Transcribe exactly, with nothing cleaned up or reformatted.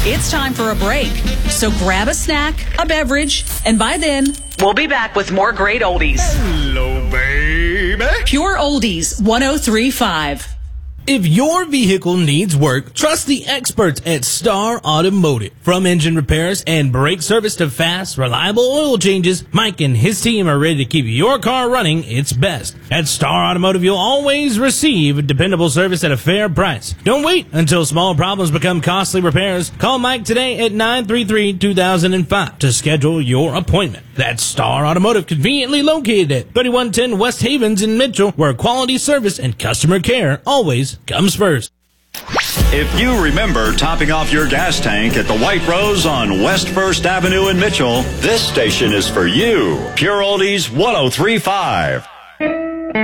it's time for a break. So grab a snack, a beverage, and by then, we'll be back with more great oldies. Hello, baby. Pure Oldies one oh three point five. If your vehicle needs work, trust the experts at Star Automotive. From engine repairs and brake service to fast, reliable oil changes, Mike and his team are ready to keep your car running its best. At Star Automotive, you'll always receive dependable service at a fair price. Don't wait until small problems become costly repairs. Call Mike today at nine three three, two thousand five to schedule your appointment. That's Star Automotive, conveniently located at thirty-one ten West Havens in Mitchell, where quality service and customer care always comes first. If you remember topping off your gas tank at the White Rose on West First Avenue in Mitchell, this station is for you. Pure Oldies one oh three point five.